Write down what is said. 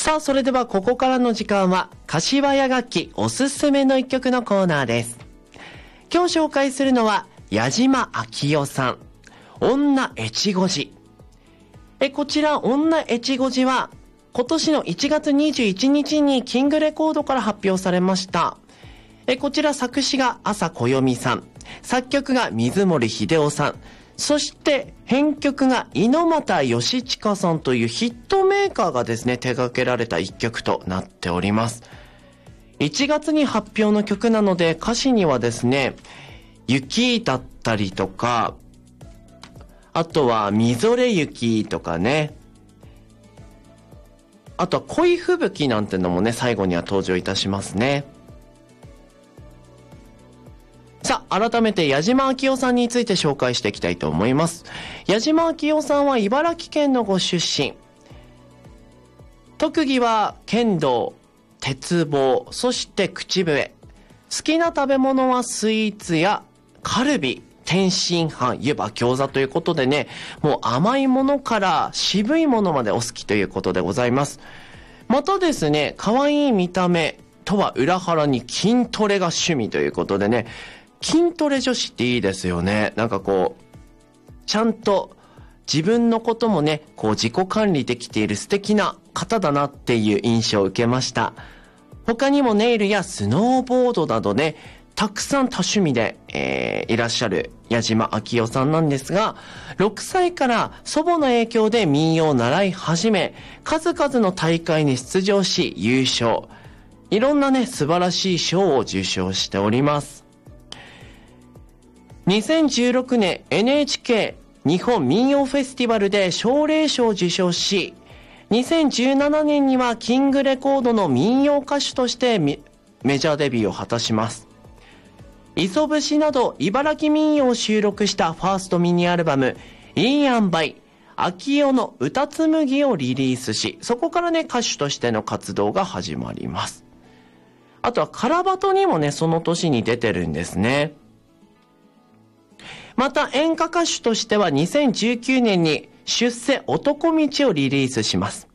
さあ、それではここからの時間は、柏屋楽器おすすめの一曲のコーナーです。今日紹介するのは、矢島昭代さん、女越後寺。こちら、女越後寺は、今年の1月21日にキングレコードから発表されました。こちら作詞が朝小読さん、作曲が水森秀夫さん、そして編曲が猪俣義親さんというヒットメーカーがですね、手掛けられた一曲となっております。1月に発表の曲なので、歌詞にはですね、雪だったりとか、あとはみぞれ雪とかね、あとは恋吹雪なんてのもね、最後には登場いたしますね。さあ、改めて矢島昭代さんについて紹介していきたいと思います。矢島昭代さんは茨城県のご出身。特技は剣道、鉄棒、そして口笛。好きな食べ物はスイーツやカルビ、天津飯、湯葉、餃子ということでね、もう甘いものから渋いものまでお好きということでございます。またですね、可愛い見た目とは裏腹に筋トレが趣味ということでね、筋トレ女子っていいですよね。なんかこう、ちゃんと自分のこともね、こう自己管理できている素敵な方だなっていう印象を受けました。他にもネイルやスノーボードなどね、たくさん多趣味で、いらっしゃる矢島昭代さんなんですが、6歳から祖母の影響で民謡を習い始め、数々の大会に出場し優勝。いろんなね、素晴らしい賞を受賞しております。2016年 NHK 日本民謡フェスティバルで奨励賞を受賞し、2017年にはキングレコードの民謡歌手としてメジャーデビューを果たします。磯節など茨城民謡を収録したファーストミニアルバムいいあんばい昭代の歌紡ぎをリリースし、そこからね、歌手としての活動が始まります。あとはカラバトにもね、その年に出てるんですね。また演歌歌手としては2019年に出世男道をリリースします。